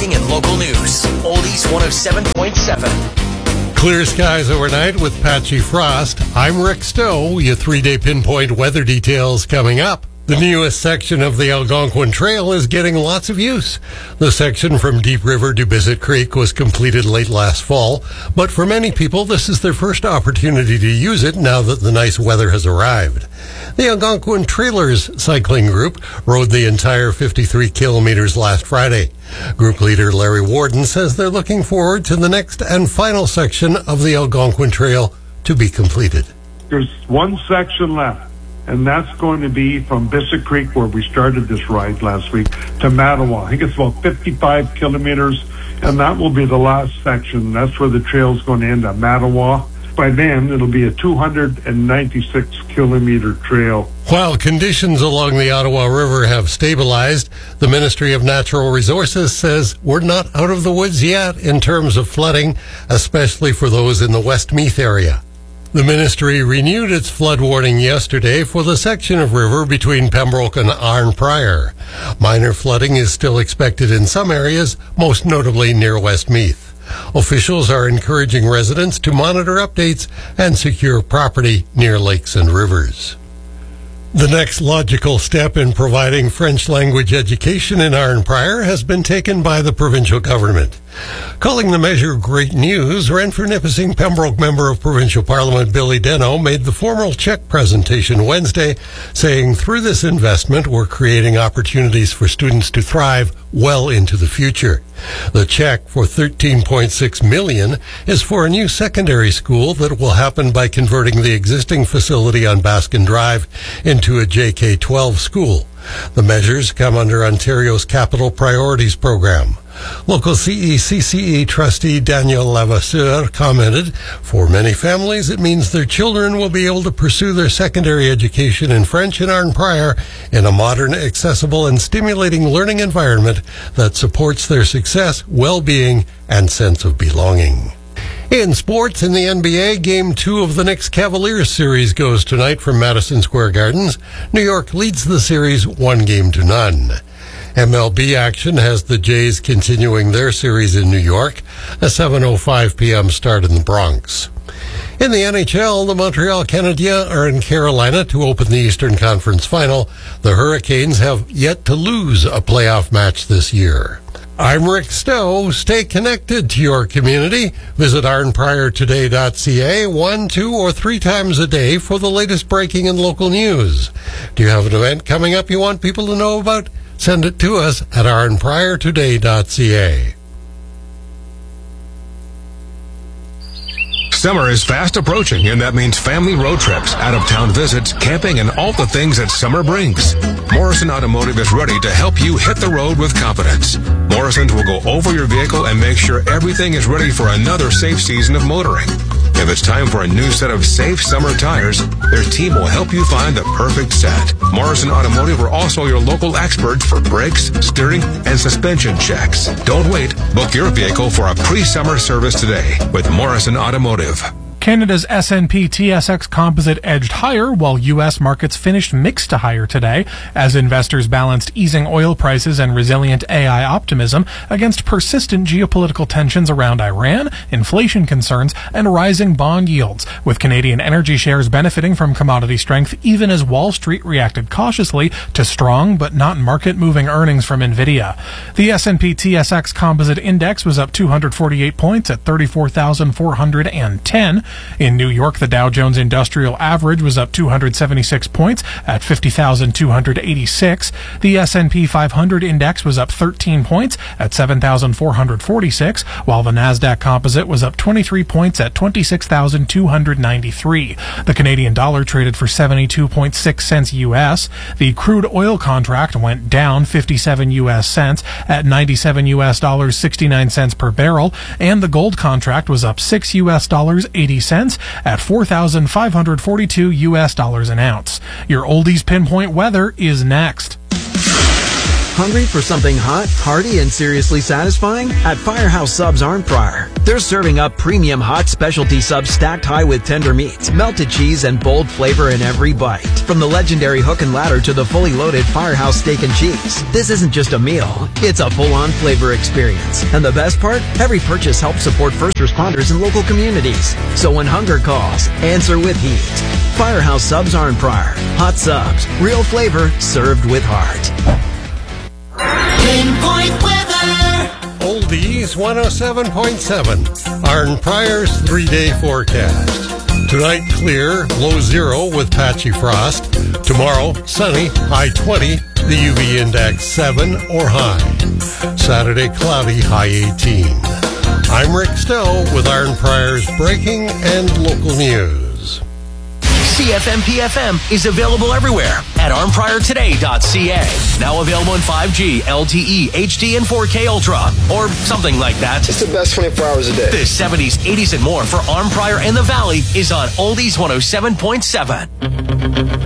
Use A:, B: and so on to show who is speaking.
A: breaking and local news. Oldies 107.7.
B: Clear skies overnight with patchy frost. I'm Rick Stowe. Your 3-day pinpoint weather details coming up. The newest section of the Algonquin Trail is getting lots of use. The section from Deep River to Bissett Creek was completed late last fall, but for many people, this is their first opportunity to use it now that the nice weather has arrived. The Algonquin Trailers Cycling Group rode the entire 53 kilometers last Friday. Group leader Larry Warden says they're looking forward to the next and final section of the Algonquin Trail to be completed.
C: There's one section left, and that's going to be from Bissett Creek, where we started this ride last week, to Mattawa. I think it's about 55 kilometers, and that will be the last section. That's where the trail is going to end at Mattawa. By then, it'll be a 296-kilometer trail.
B: While conditions along the Ottawa River have stabilized, the Ministry of Natural Resources says we're not out of the woods yet in terms of flooding, especially for those in the Westmeath area. The ministry renewed its flood warning yesterday for the section of river between Pembroke and Arnprior. Minor flooding is still expected in some areas, most notably near Westmeath. Officials are encouraging residents to monitor updates and secure property near lakes and rivers. The next logical step in providing French language education in Arnprior has been taken by the provincial government. Calling the measure great news, Renfrew Nipissing Pembroke Member of Provincial Parliament Billy Deno made the formal check presentation Wednesday, saying through this investment we're creating opportunities for students to thrive well into the future. The check for $13.6 million is for a new secondary school that will happen by converting the existing facility on Baskin Drive into a JK-12 school. The measures come under Ontario's Capital Priorities Program. Local CECCE trustee Daniel Lavasseur commented, "For many families, it means their children will be able to pursue their secondary education in French in Arnprior in a modern, accessible, and stimulating learning environment that supports their success, well-being, and sense of belonging." In sports, in the NBA, Game 2 of the Knicks Cavaliers series goes tonight from Madison Square Gardens. New York leads the series 1-0. MLB action has the Jays continuing their series in New York, a 7:05 p.m. start in the Bronx. In the NHL, the Montreal Canadiens are in Carolina to open the Eastern Conference Final. The Hurricanes have yet to lose a playoff match this year. I'm Rick Stowe. Stay connected to your community. Visit arnpriortoday.ca 1, 2, or 3 times a day for the latest breaking and local news. Do you have an event coming up you want people to know about? Send it to us at arnpriortoday.ca.
D: Summer is fast approaching, and that means family road trips, out-of-town visits, camping, and all the things that summer brings. Morrison Automotive is ready to help you hit the road with confidence. Morrison's will go over your vehicle and make sure everything is ready for another safe season of motoring. If it's time for a new set of safe summer tires, their team will help you find the perfect set. Morrison Automotive are also your local experts for brakes, steering, and suspension checks. Don't wait. Book your vehicle for a pre-summer service today with Morrison Automotive.
E: Canada's S&P TSX Composite edged higher, while U.S. markets finished mixed to higher today, as investors balanced easing oil prices and resilient AI optimism against persistent geopolitical tensions around Iran, inflation concerns, and rising bond yields, with Canadian energy shares benefiting from commodity strength even as Wall Street reacted cautiously to strong but not market-moving earnings from NVIDIA. The S&P TSX Composite Index was up 248 points at 34,410. In New York, the Dow Jones Industrial Average was up 276 points at 50,286. The S&P 500 Index was up 13 points at 7,446, while the Nasdaq Composite was up 23 points at 26,293. The Canadian dollar traded for 72.6 cents U.S. The crude oil contract went down 57 U.S. cents at 97 U.S. dollars 69 cents per barrel, and the gold contract was up 6 U.S. dollars 80 cents at 4,542 U.S. dollars an ounce. Your oldies pinpoint weather is next.
F: Hungry for something hot, hearty, and seriously satisfying? At Firehouse Subs Arn Pryor, they're serving up premium hot specialty subs stacked high with tender meats, melted cheese, and bold flavor in every bite. From the legendary hook and ladder to the fully loaded Firehouse steak and cheese, this isn't just a meal, it's a full-on flavor experience. And the best part? Every purchase helps support first responders in local communities. So when hunger calls, answer with heat. Firehouse Subs Arn Pryor. Hot subs, real flavor, served with heart.
A: Pinpoint weather.
B: Oldies 107.7. Arn Pryor's 3-day forecast. Tonight, clear, low 0 with patchy frost. Tomorrow, sunny, high 20, the UV index 7 or high. Saturday, cloudy, high 18. I'm Rick Stowe with Arn Pryor's breaking and local news.
A: CFMP-FM is available everywhere at arnpriortoday.ca. Now available in 5G, LTE, HD, and 4K Ultra, or something like that.
G: It's the best 24 hours a day.
A: The 70s, 80s, and more for Arn Pryor and the Valley is on Oldies 107.7.